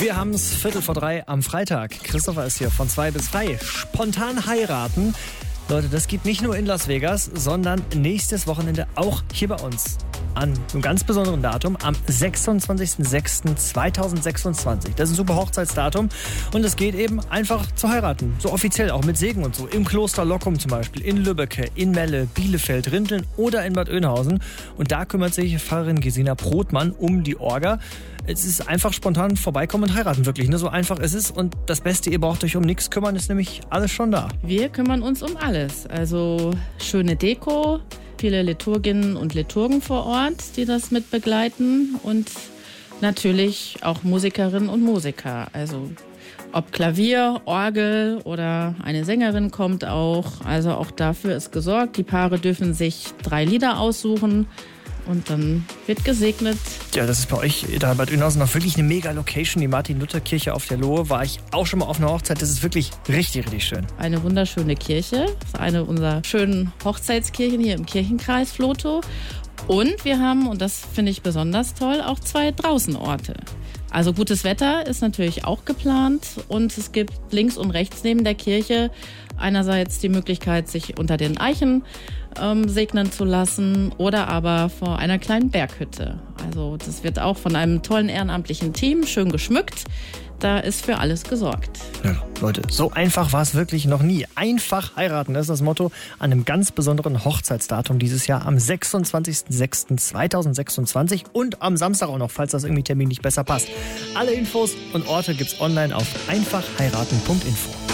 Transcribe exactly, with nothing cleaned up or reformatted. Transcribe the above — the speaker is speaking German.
Wir haben es Viertel vor drei am Freitag. Christopher ist hier von zwei bis drei. Spontan heiraten. Leute, das geht nicht nur in Las Vegas, sondern nächstes Wochenende auch hier bei uns. An einem ganz besonderen Datum, am sechsundzwanzigsten sechsten zweitausendsechsundzwanzig. Das ist ein super Hochzeitsdatum und es geht eben einfach zu heiraten. So offiziell, auch mit Segen und so. Im Kloster Lockum zum Beispiel, in Lübbecke, in Melle, Bielefeld, Rinteln oder in Bad Oeynhausen. Und da kümmert sich Pfarrerin Gesina Brotmann um die Orga. Es ist einfach spontan vorbeikommen und heiraten, wirklich. Ne? So einfach ist es. Und das Beste, ihr braucht euch um nichts kümmern, ist nämlich alles schon da. Wir kümmern uns um alles. Also schöne Deko, viele Liturginnen und Liturgen vor Ort, die das mit begleiten. Und natürlich auch Musikerinnen und Musiker. Also ob Klavier, Orgel oder eine Sängerin kommt auch. Also auch dafür ist gesorgt. Die Paare dürfen sich drei Lieder aussuchen. Und dann wird gesegnet. Ja, das ist bei euch da in Bad Oeynhausen noch wirklich eine mega Location. Die Martin-Luther-Kirche auf der Lohe war ich auch schon mal auf einer Hochzeit. Das ist wirklich richtig, richtig schön. Eine wunderschöne Kirche. Das ist eine unserer schönen Hochzeitskirchen hier im Kirchenkreis Vlotho. Und wir haben, und das finde ich besonders toll, auch zwei Draußenorte. Also gutes Wetter ist natürlich auch geplant. Und es gibt links und rechts neben der Kirche einerseits die Möglichkeit, sich unter den Eichen ähm, segnen zu lassen oder aber vor einer kleinen Berghütte. Also das wird auch von einem tollen ehrenamtlichen Team schön geschmückt. Da ist für alles gesorgt. Ja, Leute, so einfach war es wirklich noch nie. Einfach heiraten, das ist das Motto an einem ganz besonderen Hochzeitsdatum dieses Jahr am sechsundzwanzigsten sechsten zweitausendsechsundzwanzig und am Samstag auch noch, falls das irgendwie terminlich besser passt. Alle Infos und Orte gibt's online auf einfach heiraten punkt info.